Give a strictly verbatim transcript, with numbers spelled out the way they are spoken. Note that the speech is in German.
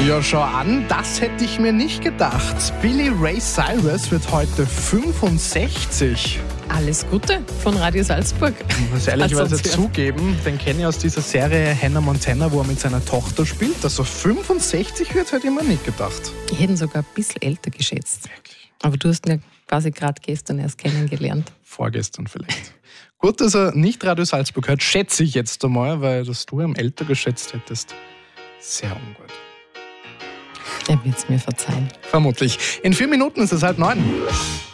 Ja, schau an, das hätte ich mir nicht gedacht. Billy Ray Cyrus wird heute fünfundsechzig. Alles Gute von Radio Salzburg. Ich muss ehrlicherweise zugeben, den kenne ich aus dieser Serie Hannah Montana, wo er mit seiner Tochter spielt. Dass er fünfundsechzig wird, hätte ich mir nicht gedacht. Ich hätte ihn sogar ein bisschen älter geschätzt. Wirklich? Aber du hast ihn ja quasi gerade gestern erst kennengelernt. Vorgestern vielleicht. Gut, dass er nicht Radio Salzburg hört, schätze ich jetzt einmal, weil dass du ihn älter geschätzt hättest, sehr ungut. Er wird es mir verzeihen. Vermutlich. In vier Minuten ist es halb neun.